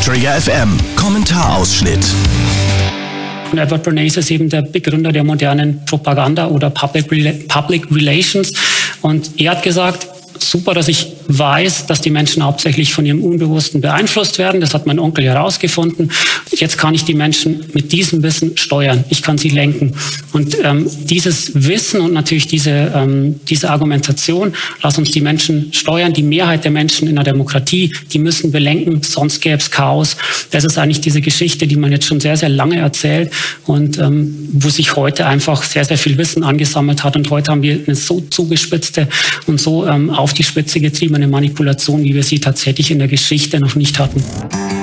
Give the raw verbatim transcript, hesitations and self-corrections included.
Trigger F M Kommentarausschnitt. Edward Bernays ist eben der Begründer der modernen Propaganda oder Public, Rela- Public Relations. Und er hat gesagt, super, dass ich weiß, dass die Menschen hauptsächlich von ihrem Unbewussten beeinflusst werden. Das hat mein Onkel herausgefunden. Jetzt kann ich die Menschen mit diesem Wissen steuern. Ich kann sie lenken. Und ähm, dieses Wissen und natürlich diese, ähm, diese Argumentation, lass uns die Menschen steuern. Die Mehrheit der Menschen in der Demokratie, die müssen wir lenken, sonst gäbe es Chaos. Das ist eigentlich diese Geschichte, die man jetzt schon sehr, sehr lange erzählt und ähm, wo sich heute einfach sehr, sehr viel Wissen angesammelt hat. Und heute haben wir eine so zugespitzte und so ähm, auf die Spitze getriebene Manipulation, wie wir sie tatsächlich in der Geschichte noch nicht hatten.